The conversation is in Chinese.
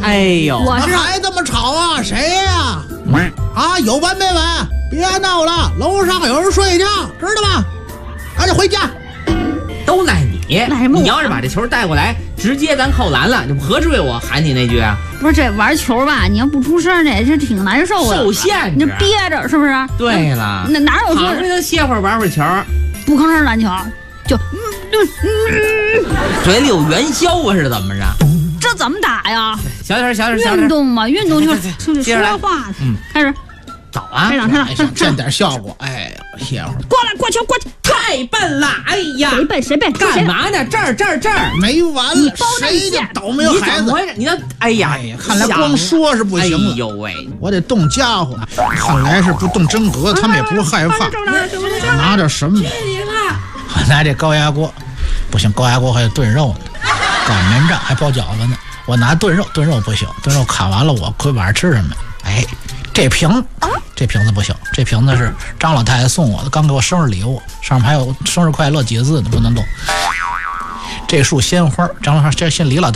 哎呦， 我是还这么吵啊？谁呀？啊，有完没完？别闹了，楼上有人睡觉，知道吗？赶紧回家。 都赖你！ 赖什么我你要是把这球带过来，直接咱扣篮了，这何至于我喊你那句啊？ 不是这玩球吧？你要不出声，这挺难受的。 受限制， 你这憋着是不是？ 对了， 那哪有说好着歇会儿玩会儿球， 不吭声篮球就嘴里有元宵啊，是怎么着？ 这怎么打呀？ 小点，小点，小运点， 动嘛，运动就是接着来说话。开始， 早啊！ 开场， 见点效果。哎呀，歇会儿。 过球， 太笨了！哎呀， 谁背？ 干嘛呢？这儿， 没完了，谁家倒霉你孩子？ 怎么回事？你那，哎呀， 看来光说是不行了。 哎呦喂， 我得动家伙。看来是不动真格，他们也不害怕。拿着什么？我拿这高压锅，不行，高压锅还得炖肉呢，擀面杖还包饺子呢。我拿炖肉不行，炖肉砍完了我晚上吃什么？哎，这瓶子不行，这瓶子是张老太太送我的，刚给我生日礼物，上面还有生日快乐几个字呢，不能动。这束鲜花，张老这姓李老太太